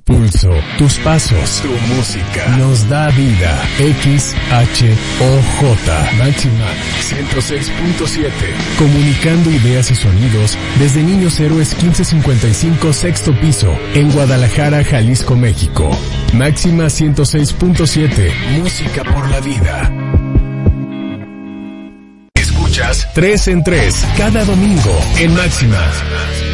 pulso, tus pasos, tu música, nos da vida. XHOJ, Máxima 106.7. Comunicando ideas y sonidos desde Niños Héroes 1555, sexto piso, en Guadalajara, Jalisco, México. Máxima 106.7, música por la vida. Escuchas 3 en 3, cada domingo en Máxima.